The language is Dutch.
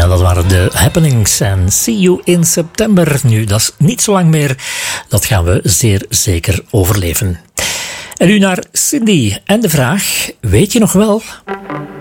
dat waren de Happenings en See You in September. Nu, dat is niet zo lang meer. Dat gaan we zeer zeker overleven. En nu naar Cindy en de vraag, weet je nog wel?